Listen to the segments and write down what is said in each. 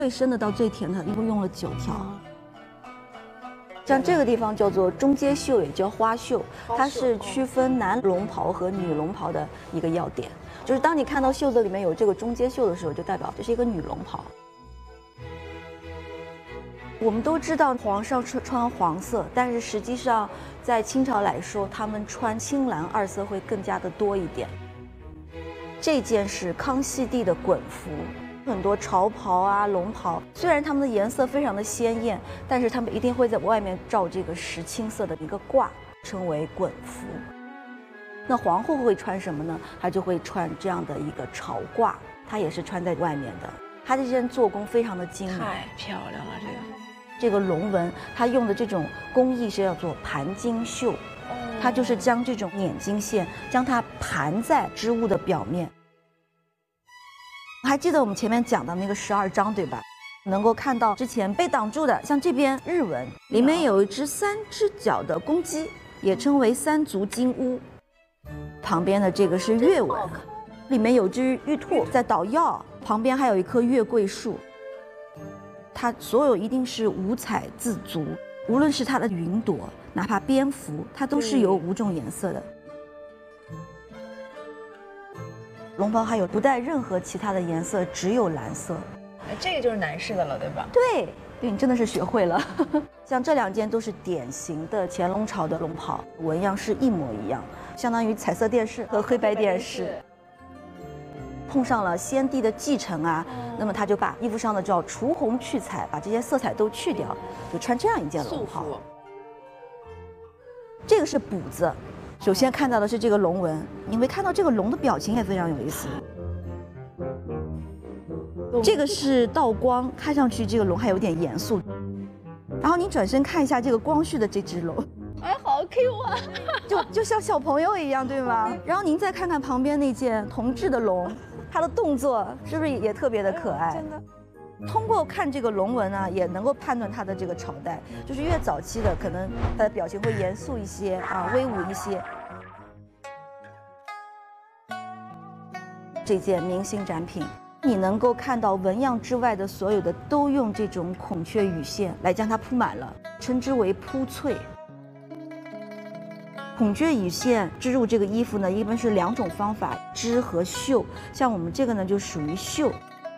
最深的到最甜的，一共用了9条。像这个地方叫做中阶袖，也叫花袖，它是区分男龙袍和女龙袍的一个要点。就是当你看到袖子里面有这个中阶袖的时候，就代表这是一个女龙袍。我们都知道皇上穿黄色，但是实际上在清朝来说，他们穿青蓝2色会更加的多一点。这件是康熙帝的衮服。很多朝袍啊、龙袍，虽然它们的颜色非常的鲜艳，但是他们一定会在外面罩这个石青色的一个褂，称为衮服。那皇后会穿什么呢？她就会穿这样的一个朝褂，她也是穿在外面的。她这件做工非常的精美， 太漂亮了。 这个龙纹，它用的这种工艺是叫做盘金绣，它就是将这种捻金线将它盘在织物的表面。还记得我们前面讲的那个12章对吧？能够看到之前被挡住的，像这边日文里面有一只3只脚的公鸡，也称为3足金乌。旁边的这个是月纹，里面有只玉兔在捣药，旁边还有一棵月桂树。它所有一定是五彩自足，无论是它的云朵，哪怕蝙蝠，它都是有5种颜色的。龙袍还有不带任何其他的颜色，只有蓝色。 这个就是男士的了，对吧？ 对，你真的是学会了。像这2件都是典型的乾隆朝的龙袍，纹样是一模一样，相当于彩色电视和黑白电视。碰上了先帝的继承啊，那么他就把衣服上的叫除红去彩，把这些色彩都去掉，就穿这样一件龙袍。这个是补子。首先看到的是这个龙纹，你会看到这个龙的表情也非常有意思。这个是倒光，看上去这个龙还有点严肃。然后你转身看一下这个光绪的这只龙， 哎，好 Q 啊， 就像小朋友一样，对吗？然后您再看看旁边那件铜制的龙，它的动作是不是也特别的可爱？真的。通过看这个龙纹啊，也能够判断它的这个朝代，就是越早期的，可能它的表情会严肃一些啊，威武一些。这件明星展品，你能够看到纹样之外的所有的都用这种孔雀羽线来将它铺满了，称之为铺翠。孔雀羽线织入这个衣服呢，一般是2种方法，织和绣。像我们这个呢，就属于绣。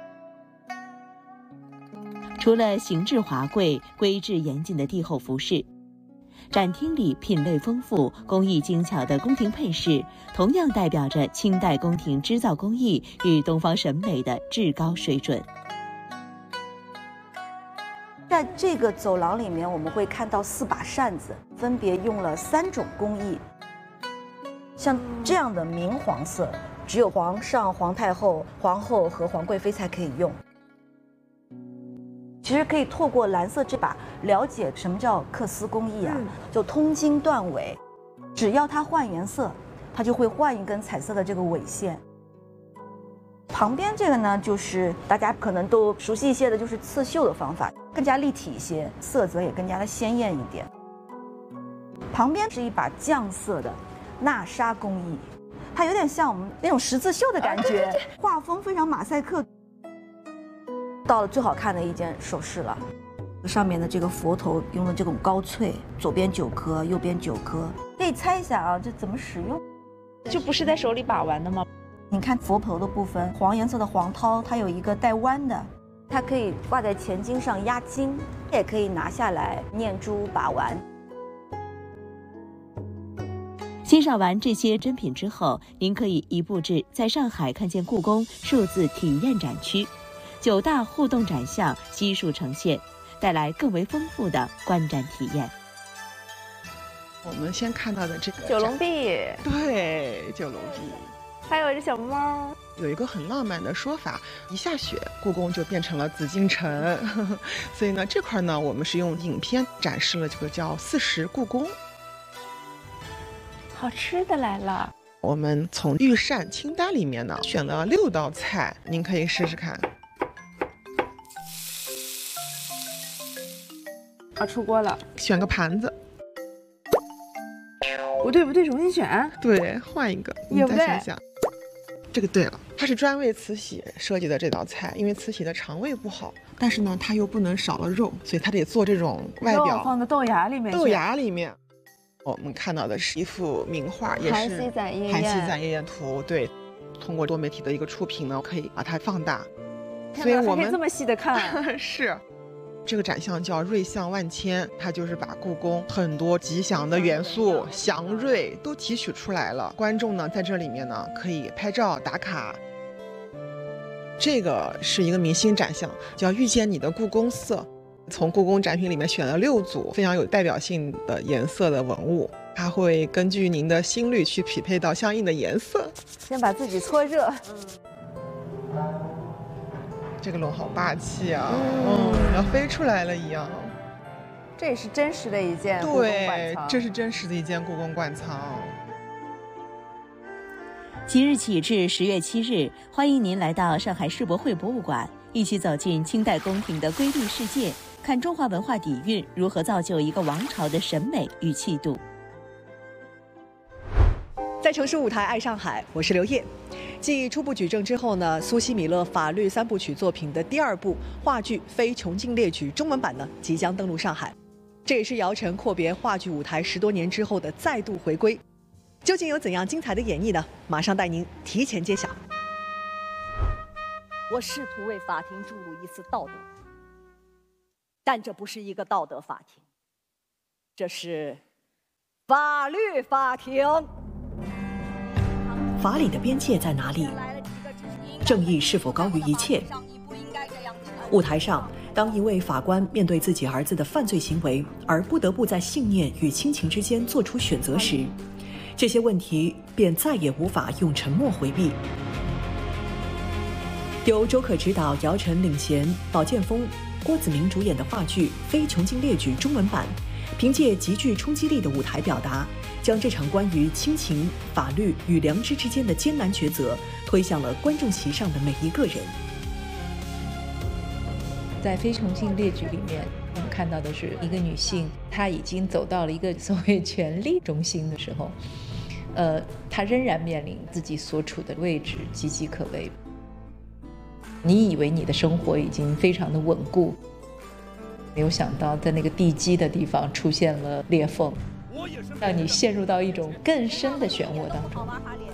除了形制华贵、规制严谨的帝后服饰，展厅里品类丰富、工艺精巧的宫廷配饰，同样代表着清代宫廷织造工艺与东方审美的至高水准。 在这个走廊里面，我们会看到4把扇子，分别用了3种工艺。像这样的明黄色，只有皇上、皇太后、皇后和皇贵妃才可以用。其实可以透过蓝色这把了解什么叫缂丝工艺啊，就通经断尾，只要它换颜色，它就会换一根彩色的这个尾线。旁边这个呢，就是大家可能都熟悉一些的，就是刺绣的方法，更加立体一些，色泽也更加的鲜艳一点。旁边是一把酱色的纳纱工艺，它有点像我们那种十字绣的感觉，画风非常马赛克。到了最好看的一件首饰了，上面的这个佛头用的这种高翠，左边9颗，右边9颗。可以猜一下啊，这怎么使用？ 就不是在手里把玩的吗？ 你看佛头的部分，黄颜色的黄涛，它有一个带弯的，它可以挂在前襟上压金，也可以拿下来念珠把玩。 欣赏完这些珍品之后，您可以移步至在上海看见故宫数字体验展区。9大互动展项悉数呈现，带来更为丰富的观展体验。 我们先看到的这个九龙壁， 对，九龙壁， 还有一只小猫。 有一个很浪漫的说法，一下雪，故宫就变成了紫禁城。所以呢，这块呢，我们是用影片展示了这个叫40故宫。 好吃的来了。 我们从御膳清单里面呢选了6道菜，您可以试试看。 出锅了， 选个盘子。 不对，重新选。 对，换一个。你再想想，这个对了。 它是专为慈禧设计的这道菜，因为慈禧的肠胃不好，但是呢，它又不能少了肉，所以它得做这种外表放到豆芽里面。 豆芽里面，我们看到的是一幅名画，也是《 韩熙载夜宴》。 韩熙载夜宴图，对，通过多媒体的一个触屏呢，可以把它放大， 所以我们这么细的看是。这个展项叫瑞象万千，它就是把故宫很多吉祥的元素、祥瑞都提取出来了。观众呢在这里面呢可以拍照打卡。这个是一个明星展项，叫遇见你的故宫色，从故宫展品里面选了6组非常有代表性的颜色的文物，它会根据您的心率去匹配到相应的颜色。 先把自己搓热。 这个龙好霸气啊！要飞出来了一样。 这也是真实的一件故宫馆藏。 对，这是真实的一件故宫馆藏。 即日起至10月7日，欢迎您来到上海世博会博物馆，一起走进清代宫廷的瑰丽世界，看中华文化底蕴如何造就一个王朝的审美与气度。 在城市舞台爱上海，我是刘烨。继初步举证之后呢，苏西米勒法律3部曲作品的第2部话剧《非穷尽列举》中文版呢即将登陆上海，这也是姚晨阔别话剧舞台10多年之后的再度回归。究竟有怎样精彩的演绎呢？马上带您提前揭晓。 我试图为法庭注入一丝道德，但这不是一个道德法庭，这是法律法庭。 法理的边界在哪里？正义是否高于一切？舞台上，当一位法官面对自己儿子的犯罪行为，而不得不在信念与亲情之间做出选择时，这些问题便再也无法用沉默回避。由周可执导、姚晨领衔、宝剑锋、郭子明主演的话剧《非穷尽列举》中文版，凭借极具冲击力的舞台表达，将这场关于亲情、法律与良知之间的艰难抉择推向了观众席上的每一个人。 在《非穷尽列举》里面，我们看到的是一个女性，她已经走到了一个所谓权力中心的时候，她仍然面临自己所处的位置岌岌可危。你以为你的生活已经非常的稳固，没有想到在那个地基的地方出现了裂缝，让你陷入到一种更深的漩涡当中。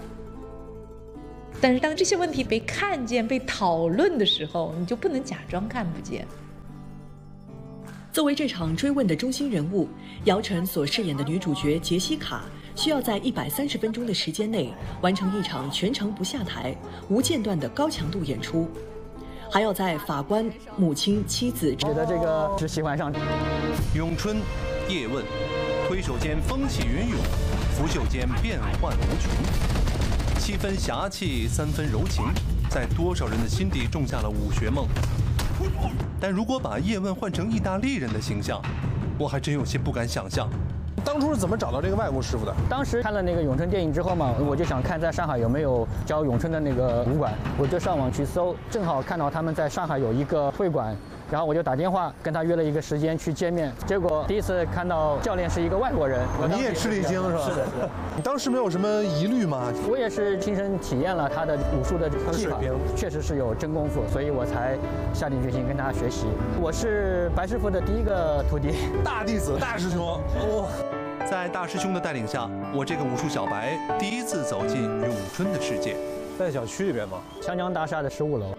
但是当这些问题被看见、被讨论的时候，你就不能假装看不见。 作为这场追问的中心人物，姚晨所饰演的女主角杰西卡，需要在130分钟的时间内完成一场全程不下台、无间断的高强度演出，还要在法官、母亲、妻子觉得这个是喜欢上。 咏春、叶问，推手间风起云涌，拂袖间变幻无穷。7分侠气，3分柔情，在多少人的心底种下了武学梦。但如果把叶问换成意大利人的形象，我还真有些不敢想象。 当初是怎么找到这个外国师傅的？ 当时看了那个咏春电影之后嘛，我就想看在上海有没有教咏春的那个武馆，我就上网去搜，正好看到他们在上海有一个会馆，然后我就打电话跟他约了一个时间去见面。结果第一次看到教练是一个外国人， 你也吃了一惊是吧？是的，是的。你当时没有什么疑虑吗？ 我也是亲身体验了他的武术的技法，确实是有真功夫，所以我才下定决心跟他学习。我是白师傅的第一个徒弟， 大弟子、大师兄。 在大师兄的带领下，我这个武术小白第一次走进咏春的世界。 在小区里边吗？ 湘江大厦的15楼。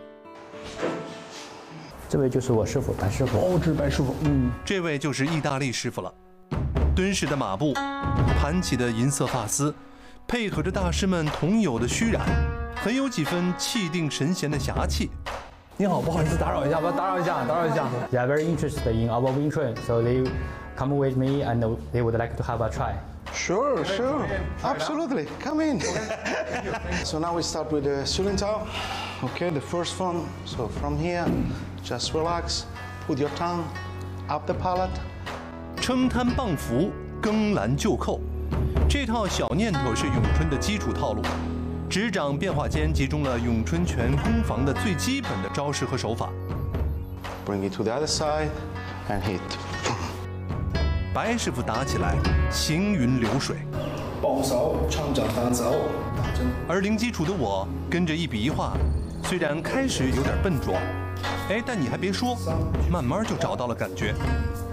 这位就是我师傅白师傅。 哦，这是白师傅。 这位就是意大利师傅了。敦实的马步，盘起的银色发丝，配合着大师们同有的虚染，很有几分气定神闲的侠气。 你好，不好意思打扰一下，打扰一下。 They are very interested in our Wing Chun, so they come with me and they would like to have a try. Sure. Absolutely. Come in. So now we start with the Sulin Tao. Okay, the first one. So from here, just relax. Put your tongue up the palate. 撑摊棒扶，更拦就扣，这套小念头是咏春的基础套路。指掌变化间集中了咏春拳攻防的最基本的招式和手法。 Bring it to the other side and hit. 白师傅打起来行云流水。 帮手唱着弹奏， 而零基础的我跟着一比一画，虽然开始有点笨拙，哎，但你还别说，慢慢就找到了感觉。